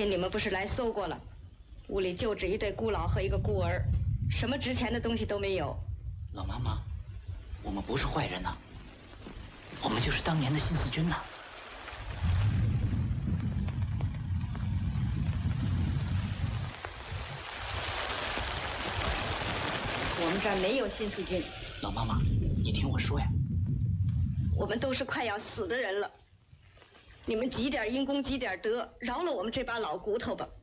天你们不是来搜过了，屋里就只一对孤老和一个孤儿，什么值钱的东西都没有。 老妈妈，我们不是坏人呐，我们就是当年的新四军呐。 我们这儿没有新四军。 老妈妈，你听我说呀， 我们都是快要死的人了，你们积点因功积点德，饶了我们这把老骨头吧。